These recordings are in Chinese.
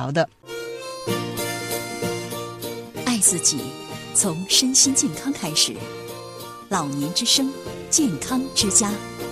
聊的。 爱自己，从身心健康开始。老年之声，健康之家。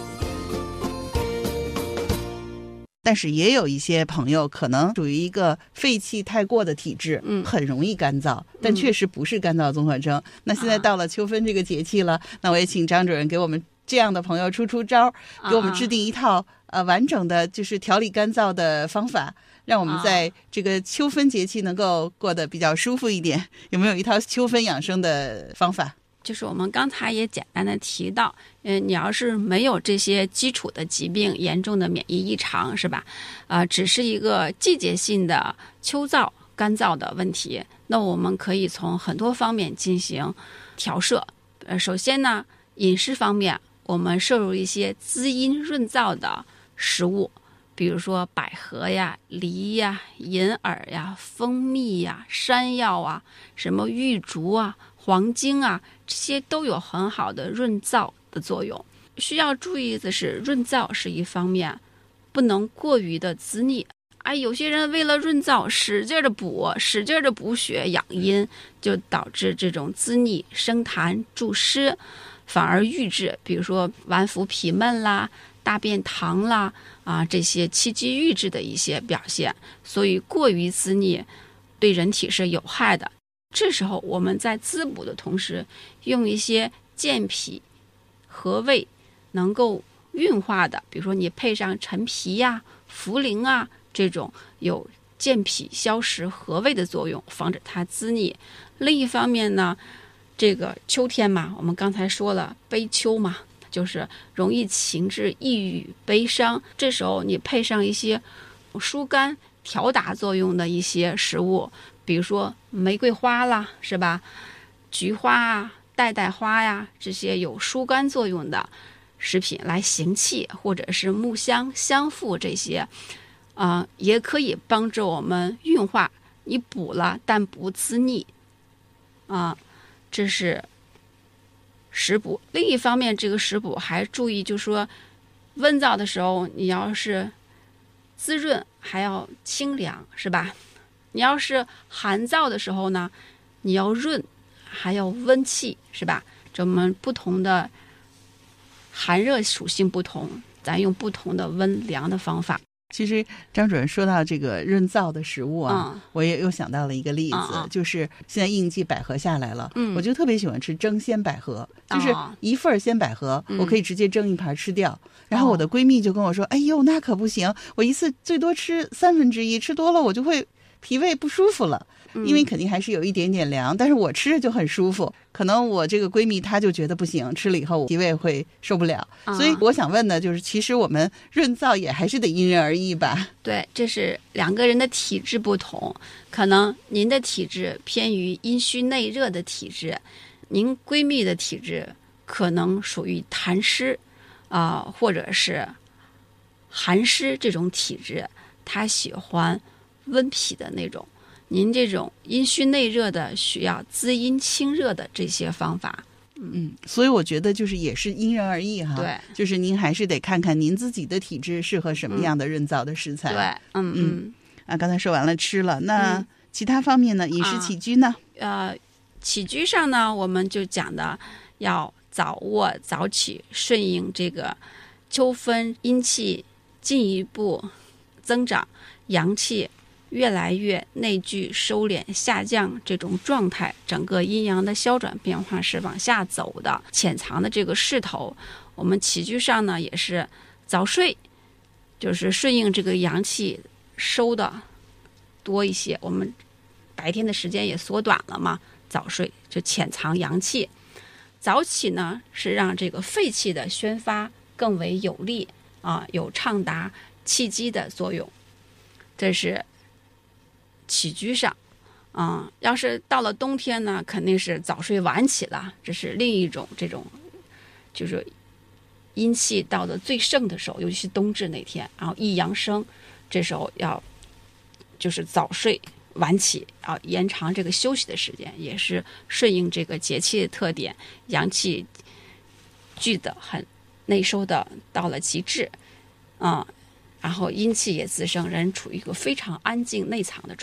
但是也有一些朋友可能属于一个肺气太过的体质，很容易干燥，但确实不是干燥综合征。那现在到了秋分这个节气了，那我也请张主任给我们这样的朋友出招，给我们制定一套完整的就是调理干燥的方法，让我们在这个秋分节气能够过得比较舒服一点。有没有一套秋分养生的方法？ 就是我们刚才也简单的提到，你要是没有这些基础的疾病、严重的免疫异常，是吧？只是一个季节性的秋燥、干燥的问题，那我们可以从很多方面进行调摄。首先呢，饮食方面，我们摄入一些滋阴润燥的食物，比如说百合呀、梨呀、银耳呀、蜂蜜呀、山药啊、什么玉竹啊、黄精啊，这些都有很好的润燥的作用。需要注意的是，润燥是一方面，不能过于的滋腻。有些人为了润燥使劲的补血养阴，就导致这种滋腻生痰助湿，反而郁滞，比如说脘腹痞闷啦、大便溏啦这些气机郁滞的一些表现。所以过于滋腻对人体是有害的。这时候我们在滋补的同时，用一些健脾和胃能够运化的，比如说你配上陈皮呀、茯苓啊，这种有健脾消食和胃的作用，防止它滋腻。另一方面呢，这个秋天嘛，我们刚才说了悲秋嘛，就是容易情志抑郁悲伤，这时候你配上一些疏肝调达作用的一些食物，比如说玫瑰花啦，是吧？菊花啊、代花呀，这些有疏肝作用的食品来行气，或者是木香、香附这些，也可以帮助我们运化。你补了，但不滋腻，这是食补。另一方面，这个食补还注意，就是说温燥的时候，你要是滋润，还要清凉，是吧？你要是寒燥的时候呢，你要润，还要温气，是吧？这我们不同的寒热属性不同，咱用不同的温凉的方法。 其实张主任说到这个润燥的食物我也又想到了一个例子，就是现在应季百合下来了，我就特别喜欢吃蒸鲜百合，就是一份鲜百合，我可以直接蒸一盘吃掉。然后我的闺蜜就跟我说，哎呦，那可不行，我一次最多吃1/3，吃多了我就会脾胃不舒服了。因为肯定还是有一点点凉，但是我吃着就很舒服。可能我这个闺蜜她就觉得不行，吃了以后脾胃会受不了。所以我想问的就是，其实我们润燥也还是得因人而异吧？ 对，这是两个人的体质不同，可能您的体质偏于阴虚内热的体质，您闺蜜的体质可能属于痰湿或者是寒湿这种体质，她喜欢温脾的那种。您这种阴虚内热的，需要滋阴清热的这些方法。 所以我觉得就是也是因人而异哈。 对， 就是您还是得看看您自己的体质适合什么样的润燥的食材。 对， 刚才说完了吃了，那其他方面呢？饮食起居呢？ 起居上呢，我们就讲的要早卧早起，顺应这个秋分阴气进一步增长，阳气越来越内聚收敛下降这种状态，整个阴阳的消转变化是往下走的，潜藏的这个势头。我们起居上呢也是早睡，就是顺应这个阳气收的多一些，我们白天的时间也缩短了嘛，早睡就潜藏阳气。早起呢是让这个肺气的宣发更为有力有畅达气机的作用，这是起居上。要是到了冬天呢，肯定是早睡晚起了，这是另一种这种就是阴气到了最盛的时候，尤其是冬至那天，然后一阳生，这时候要就是早睡晚起，延长这个休息的时间，也是顺应这个节气的特点，阳气聚的很内收的到了极致然后阴气也滋生，人处于一个非常安静内藏的状态。